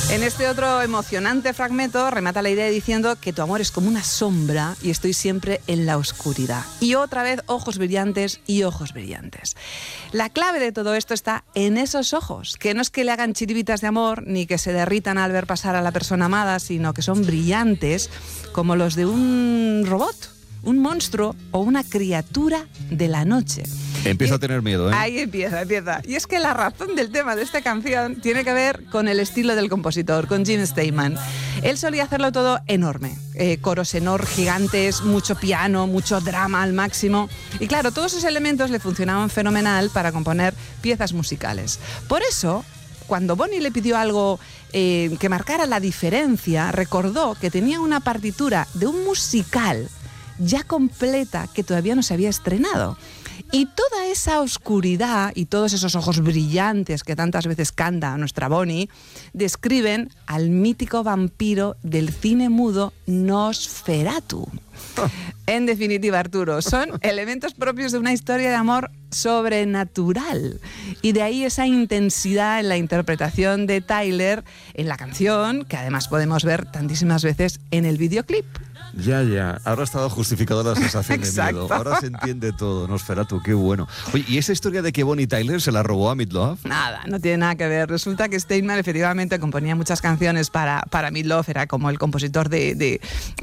En este otro emocionante fragmento remata la idea diciendo que tu amor es como una sombra y estoy siempre en la oscuridad. Y otra vez ojos brillantes y ojos brillantes. La clave de todo esto está en esos ojos, que no es que le hagan chiribitas de amor ni que se derritan al ver pasar a la persona amada, sino que son brillantes como los de un robot, un monstruo o una criatura de la noche. Empieza a tener miedo, ¿eh? Ahí empieza. Y es que la razón del tema de esta canción tiene que ver con el estilo del compositor, con Jim Steinman. Él solía hacerlo todo enorme. Coros gigantes, mucho piano, mucho drama al máximo. Y claro, todos esos elementos le funcionaban fenomenal para componer piezas musicales. Por eso, cuando Bonnie le pidió algo que marcara la diferencia, recordó que tenía una partitura de un musical ya completa que todavía no se había estrenado. Y toda esa oscuridad y todos esos ojos brillantes que tantas veces canta nuestra Bonnie describen al mítico vampiro del cine mudo Nosferatu. En definitiva, Arturo, son elementos propios de una historia de amor sobrenatural. Y de ahí esa intensidad en la interpretación de Tyler en la canción, que además podemos ver tantísimas veces en el videoclip. Ya. Ahora ha estado justificada la sensación de miedo. Ahora se entiende todo. Nosferatu, qué bueno. Oye, ¿y esa historia de que Bonnie Tyler se la robó a Meat Loaf? Nada, no tiene nada que ver. Resulta que Steinman efectivamente componía muchas canciones para Meat Loaf, era como el compositor de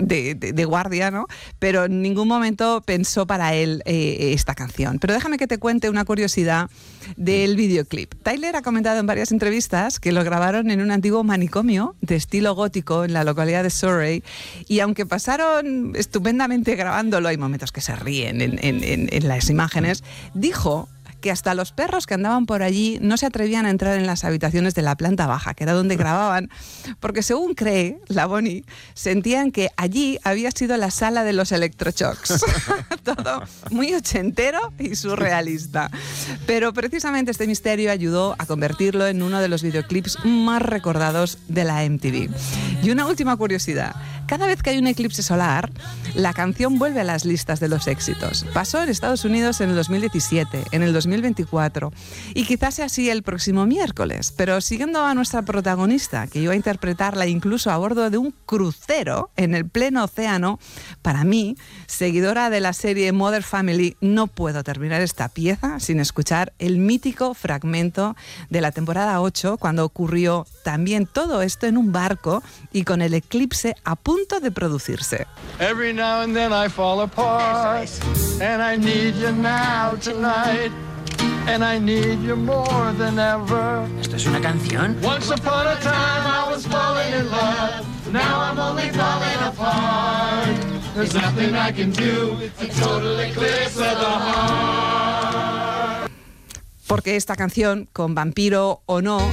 guardia, ¿no? Pero en ningún momento pensó para él esta canción. Pero déjame que te cuente una curiosidad del videoclip. Tyler ha comentado en varias entrevistas que lo grabaron en un antiguo manicomio de estilo gótico en la localidad de Surrey, y aunque pasaron estupendamente grabándolo, hay momentos que se ríen en las imágenes, dijo que hasta los perros que andaban por allí no se atrevían a entrar en las habitaciones de la planta baja, que era donde grababan, porque según cree la Bonnie, sentían que allí había sido la sala de los electroshocks. Todo muy ochentero y surrealista. Pero precisamente este misterio ayudó a convertirlo en uno de los videoclips más recordados de la MTV. Y una última curiosidad. Cada vez que hay un eclipse solar, la canción vuelve a las listas de los éxitos. Pasó en Estados Unidos en el 2017, en el 2024, y quizás sea así el próximo miércoles. Pero siguiendo a nuestra protagonista, que iba a interpretarla incluso a bordo de un crucero en el pleno océano, para mí, seguidora de la serie Modern Family, no puedo terminar esta pieza sin escuchar el mítico fragmento de la temporada 8, cuando ocurrió también todo esto en un barco y con el eclipse a punto de producirse. Every now and then I fall apart, and I need you now tonight, and I need you more than ever. ¿Esto es una canción? Once upon a time I was falling in love, now I'm only falling apart. There's nothing I can do, a total eclipse of the heart. Porque esta canción, con vampiro o no,